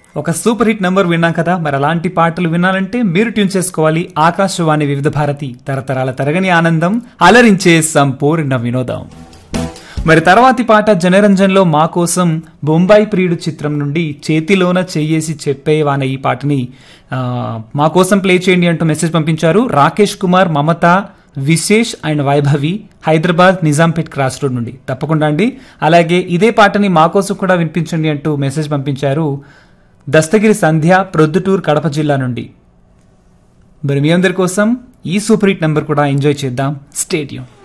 ఒక super hit number విన్నాం కదా, మరి అలాంటి పాటలు వినాలంటే మీరు ట్యూన్ చేసుకోవాలి ఆకాశవాణి వివిధ భారతి, తరతరాల తరగని ఆనందం, అలరించే సంపూర్ణ వినోదం. మరి తర్వాతి పాట జనరంజన్లో మా కోసం బొంబాయి ప్రియుడు చిత్రం నుండి చేతిలోన చెయ్యేసి చెప్పేవాన ఈ పాటని మా కోసం ప్లే చేయండి అంటూ మెసేజ్ పంపించారు రాకేష్ కుమార్, మమత, విశేష్ and Vaibhavi, Hyderabad Nizampet cross road నుండి. తప్పకుండా అండి. అలాగే ఇదే పాటని మా కోసం కూడా వినిపించండి అంటూ మెసేజ్ పంపించారు దస్తగిరి సంధ్య, ప్రొద్దుటూర్, కడప జిల్లా నుండి. మరి మీ అందరి కోసం ఈ సూపర్ హిట్ నెంబర్ కూడా ఎంజాయ్ చేద్దాం. Stay tune.